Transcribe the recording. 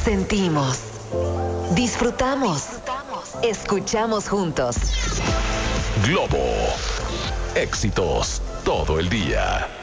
Sentimos, disfrutamos, escuchamos juntos. Globo. Éxitos todo el día.